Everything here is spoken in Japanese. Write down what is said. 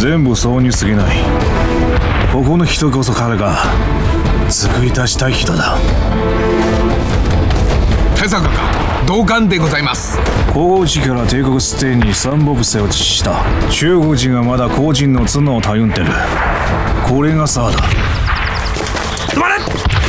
全部そうに過ぎない。ここの人こそ彼が救い出したい人だ。 手坂か同感でございます。 高王子から帝国ステイに三ボブセを実施した。中国人がまだ後人の角をたゆんでる。これがさだ。 止まれ。